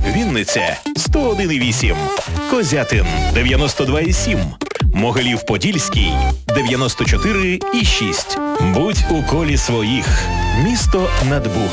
Вінниця 101,8, Козятин 92,7, Могилів-Подільський 94,6. Будь у колі своїх. Місто над Богом.